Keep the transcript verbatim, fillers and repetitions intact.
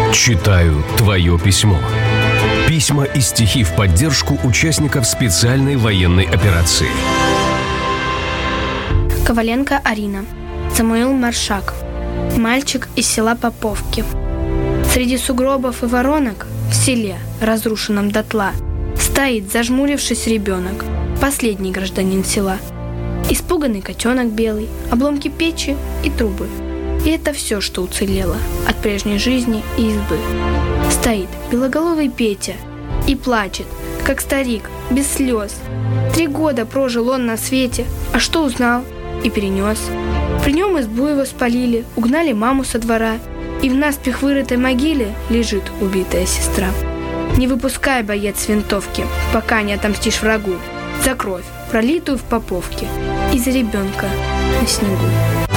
Читаю твое письмо. Письма и стихи в поддержку участников специальной военной операции. Коваленко Арина. Самуил Маршак. Мальчик из села Поповки. Среди сугробов и воронок в селе, разрушенном дотла, стоит, зажмурившись, ребенок, последний гражданин села. Испуганный котенок белый, обломки печи и трубы. И это все, что уцелело от прежней жизни и избы. Стоит белоголовый Петя и плачет, как старик, без слез. Три года прожил он на свете, а что узнал и перенес. При нем избу его спалили, угнали маму со двора, и в наспех вырытой могиле лежит убитая сестра. Не выпускай, боец, винтовки, пока не отомстишь врагу за кровь, пролитую в Поповке, и за ребенка на снегу.